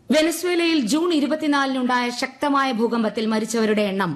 വെനസ്വേലയിൽ June 24-നുണ്ടായ ശക്തമായ ഭൂകമ്പത്തിൽ മരിച്ചവരുടെ എണ്ണം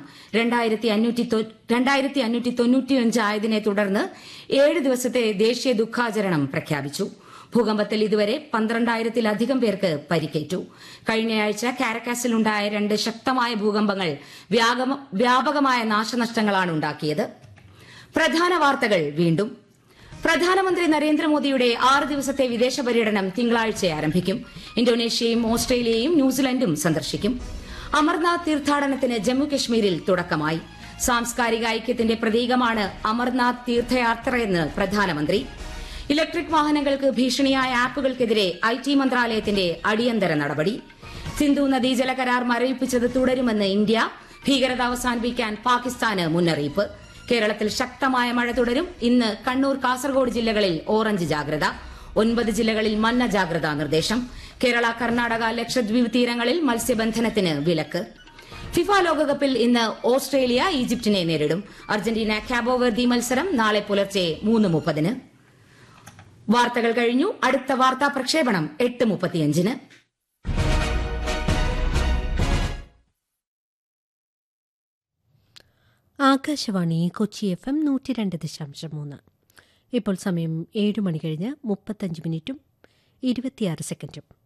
2595 ആയതിനെ തുടർന്ന് 7 ദിവസത്തെ ദേശീയ ദുഃഖാചരണം പ്രഖ്യാപിച്ചു. ഭൂകമ്പത്തിൽ ഇതുവരെ 12,000-ത്തിലധികം പേർക്ക് പരിക്കേറ്റു. കഴിഞ്ഞയാഴ്ച കാരക്കാസിലുണ്ടായ 2 ശക്തമായ ഭൂകമ്പങ്ങൾ വ്യാപകമായ നാശനഷ്ടങ്ങളാണ് ഉണ്ടാക്കിയത്. പ്രധാന വാർത്തകൾ വീണ്ടും. പ്രധാനമന്ത്രി നരേന്ദ്രമോദിയുടെ 6 ദിവസത്തെ വിദേശ പര്യടനം തിങ്കളാഴ്ച ആരംഭിക്കും. ഇന്തോനേഷ്യയും ഓസ്ട്രേലിയയും ന്യൂസിലൻഡും സന്ദർശിക്കും. അമർനാഥ് തീർത്ഥാടനത്തിന് ജമ്മുകശ്മീരിൽ തുടക്കമായി. സാംസ്കാരിക ഐക്യത്തിന്റെ പ്രതീകമാണ് അമർനാഥ് തീർത്ഥയാത്രയെന്ന് പ്രധാനമന്ത്രി. ഇലക്ട്രിക് വാഹനങ്ങൾക്ക് ഭീഷണിയായ ആപ്പുകൾക്കെതിരെ IT മന്ത്രാലയത്തിന്റെ അടിയന്തര നടപടി. സിന്ധു നദീജല കരാർ മരവിപ്പിച്ചത് തുടരുമെന്ന് ഇന്ത്യ. ഭീകരത അവസാനിപ്പിക്കാൻ പാകിസ്ഥാന് മുന്നറിയിപ്പ്. കേരളത്തിൽ ശക്തമായ മഴ തുടരും. ഇന്ന് കണ്ണൂർ, കാസർഗോഡ് ജില്ലകളിൽ ഓറഞ്ച് ജാഗ്രത. 9 ജില്ലകളിൽ മഞ്ഞ ജാഗ്രതാ നിർദ്ദേശം. കേരള, കർണാടക, ലക്ഷദ്വീപ് തീരങ്ങളിൽ മത്സ്യബന്ധനത്തിന് വിലക്ക്. ഫിഫ ലോകകപ്പിൽ ഇന്ന് ഓസ്ട്രേലിയ ഈജിപ്തിനെ നേരിടും. അർജന്റീന കാബോ വെർദി മത്സരം നാളെ പുലർച്ചെ 3:30-ന്. വാർത്തകൾ കഴിഞ്ഞു. അടുത്ത വാർത്താ പ്രക്ഷേപണം 8:35-ന്. ആകാശവാണി കൊച്ചി FM 102.3. ഇപ്പോൾ സമയം 7 മണി കഴിഞ്ഞ് 35 മിനിറ്റും 26 സെക്കൻഡും.